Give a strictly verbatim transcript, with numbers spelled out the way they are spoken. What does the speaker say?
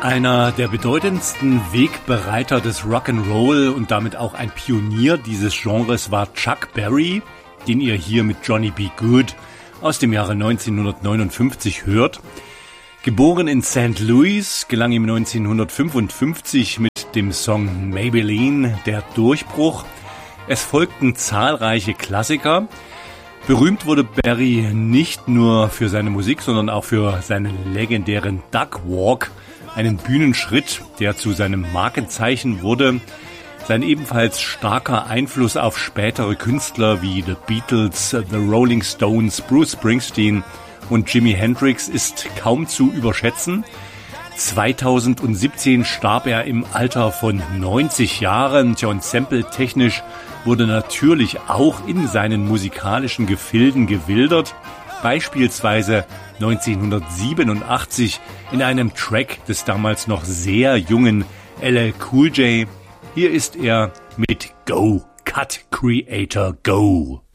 Einer der bedeutendsten Wegbereiter des Rock'n'Roll und damit auch ein Pionier dieses Genres war Chuck Berry, den ihr hier mit Johnny B. Good aus dem Jahre neunzehnhundertneunundfünfzig hört. Geboren in Sankt Louis, gelang ihm neunzehnhundertfünfundfünfzig mit dem Song Maybelline der Durchbruch. Es folgten zahlreiche Klassiker. Berühmt wurde Berry nicht nur für seine Musik, sondern auch für seinen legendären Duck Walk, einen Bühnenschritt, der zu seinem Markenzeichen wurde. Sein ebenfalls starker Einfluss auf spätere Künstler wie The Beatles, The Rolling Stones, Bruce Springsteen und Jimi Hendrix ist kaum zu überschätzen. zweitausendsiebzehn starb er im Alter von neunzig Jahren. Tja, und sample-technisch wurde natürlich auch in seinen musikalischen Gefilden gewildert. Beispielsweise neunzehnhundertsiebenundachtzig in einem Track des damals noch sehr jungen L L Cool J. Hier ist er mit Go, Cut Creator Go.